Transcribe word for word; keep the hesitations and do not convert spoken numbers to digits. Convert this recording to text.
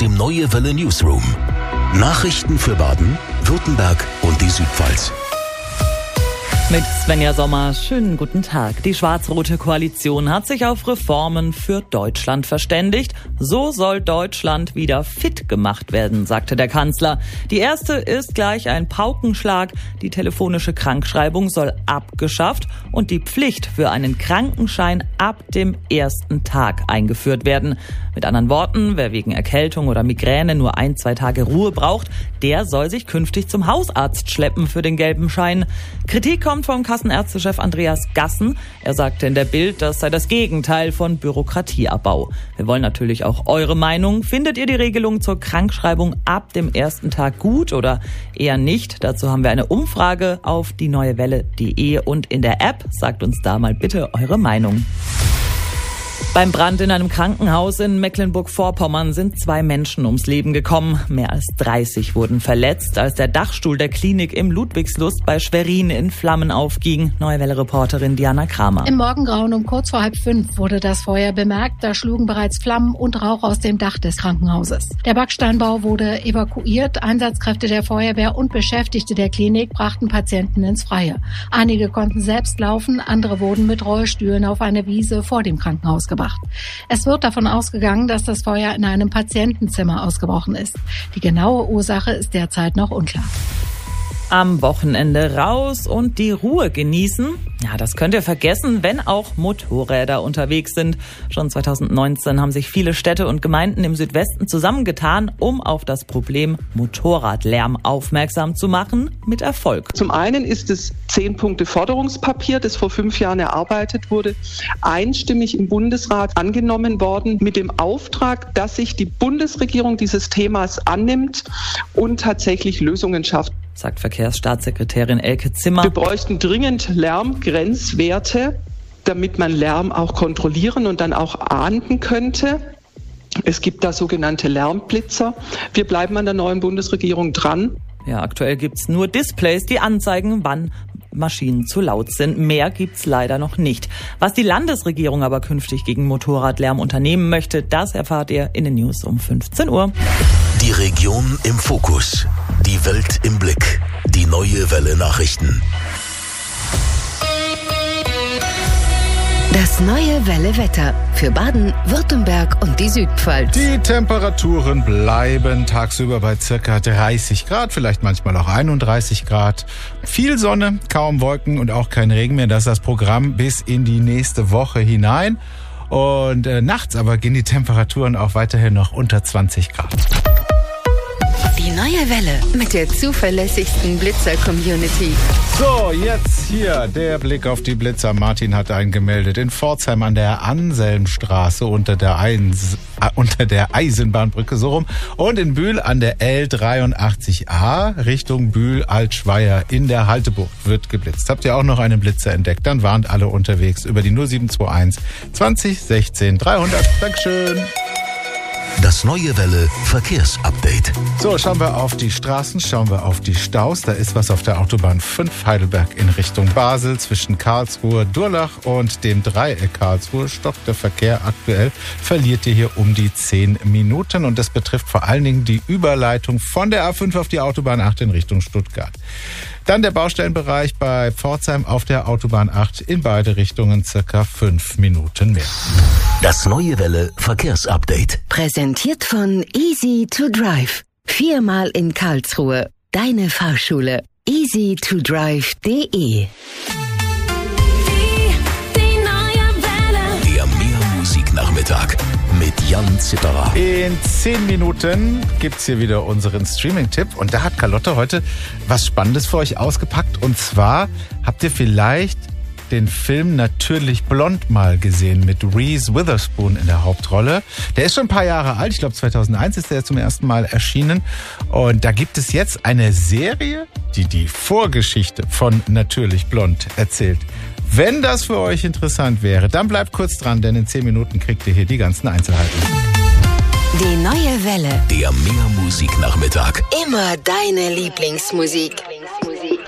dem Neue Welle Newsroom. Nachrichten für Baden, Württemberg und die Südpfalz. Mit Svenja Sommer, schönen guten Tag. Die schwarz-rote Koalition hat sich auf Reformen für Deutschland verständigt. So soll Deutschland wieder fit gemacht werden, sagte der Kanzler. Die erste ist gleich ein Paukenschlag. Die telefonische Krankschreibung soll abgeschafft und die Pflicht für einen Krankenschein ab dem ersten Tag eingeführt werden. Mit anderen Worten, wer wegen Erkältung oder Migräne nur ein, zwei Tage Ruhe braucht, der soll sich künftig zum Hausarzt schleppen für den gelben Schein. Kritik kommt vom Kassenärztechef Andreas Gassen. Er sagte in der Bild, das sei das Gegenteil von Bürokratieabbau. Wir wollen natürlich auch eure Meinung. Findet ihr die Regelung zur Krankschreibung ab dem ersten Tag gut oder eher nicht? Dazu haben wir eine Umfrage auf die neue welle punkt de und in der App. Sagt uns da mal bitte eure Meinung. Beim Brand in einem Krankenhaus in Mecklenburg-Vorpommern sind zwei Menschen ums Leben gekommen. Mehr als dreißig wurden verletzt, als der Dachstuhl der Klinik im Ludwigslust bei Schwerin in Flammen aufging. Neue Welle-Reporterin Diana Kramer. Im Morgengrauen um kurz vor halb fünf wurde das Feuer bemerkt. Da schlugen bereits Flammen und Rauch aus dem Dach des Krankenhauses. Der Backsteinbau wurde evakuiert. Einsatzkräfte der Feuerwehr und Beschäftigte der Klinik brachten Patienten ins Freie. Einige konnten selbst laufen, andere wurden mit Rollstühlen auf eine Wiese vor dem Krankenhaus gebracht. Es wird davon ausgegangen, dass das Feuer in einem Patientenzimmer ausgebrochen ist. Die genaue Ursache ist derzeit noch unklar. Am Wochenende raus und die Ruhe genießen? Ja, das könnt ihr vergessen, wenn auch Motorräder unterwegs sind. Schon zwanzig neunzehn haben sich viele Städte und Gemeinden im Südwesten zusammengetan, um auf das Problem Motorradlärm aufmerksam zu machen, mit Erfolg. Zum einen ist das zehn-Punkte-Forderungspapier, das vor fünf Jahren erarbeitet wurde, einstimmig im Bundesrat angenommen worden, mit dem Auftrag, dass sich die Bundesregierung dieses Themas annimmt und tatsächlich Lösungen schafft, sagt Verkehrsstaatssekretärin Elke Zimmer. Wir bräuchten dringend Lärmgrenzwerte, damit man Lärm auch kontrollieren und dann auch ahnden könnte. Es gibt da sogenannte Lärmblitzer. Wir bleiben an der neuen Bundesregierung dran. Ja, aktuell gibt's nur Displays, die anzeigen, wann Maschinen zu laut sind. Mehr gibt's leider noch nicht. Was die Landesregierung aber künftig gegen Motorradlärm unternehmen möchte, das erfahrt ihr in den News um fünfzehn Uhr. Die Region im Fokus. Die Welt im Blick. Die Neue Welle Nachrichten. Das Neue Welle Wetter für Baden, Württemberg und die Südpfalz. Die Temperaturen bleiben tagsüber bei circa dreißig Grad, vielleicht manchmal auch einunddreißig Grad. Viel Sonne, kaum Wolken und auch kein Regen mehr. Das ist das Programm bis in die nächste Woche hinein. Und äh, nachts aber gehen die Temperaturen auch weiterhin noch unter zwanzig Grad. Die Neue Welle mit der zuverlässigsten Blitzer-Community. So, jetzt hier der Blick auf die Blitzer. Martin hat einen gemeldet. In Pforzheim an der Anselmstraße unter der, Eins, äh, unter der Eisenbahnbrücke so rum. Und in Bühl an der L dreiundachtzig a Richtung Bühl-Altschweier in der Haltebucht wird geblitzt. Habt ihr auch noch einen Blitzer entdeckt? Dann warnt alle unterwegs über die null sieben zwei eins zwanzig sechzehn dreihundert. Dankeschön. Das Neue Welle Verkehrsupdate. So, schauen wir auf die Straßen, schauen wir auf die Staus. Da ist was auf der Autobahn fünf Heidelberg in Richtung Basel. Zwischen Karlsruhe, Durlach und dem Dreieck Karlsruhe stockt der Verkehr aktuell. Verliert ihr hier um die zehn Minuten. Und das betrifft vor allen Dingen die Überleitung von der A fünf auf die Autobahn acht in Richtung Stuttgart. Dann der Baustellenbereich bei Pforzheim auf der Autobahn acht in beide Richtungen circa fünf Minuten mehr. Das Neue Welle Verkehrsupdate. Präsentiert von Easy to Drive. Viermal in Karlsruhe. Deine Fahrschule. easy to drive punkt de. Der Mehrmusiknachmittag mit Jan Zitterer. In zehn Minuten gibt's hier wieder unseren Streaming-Tipp. Und da hat Carlotte heute was Spannendes für euch ausgepackt. Und zwar habt ihr vielleicht den Film Natürlich Blond mal gesehen mit Reese Witherspoon in der Hauptrolle. Der ist schon ein paar Jahre alt. Ich glaube zweitausendeins ist der zum ersten Mal erschienen. Und da gibt es jetzt eine Serie, die die Vorgeschichte von Natürlich Blond erzählt. Wenn das für euch interessant wäre, dann bleibt kurz dran, denn in zehn Minuten kriegt ihr hier die ganzen Einzelheiten. Die Neue Welle. Der Mehrmusiknachmittag. Immer deine Lieblingsmusik.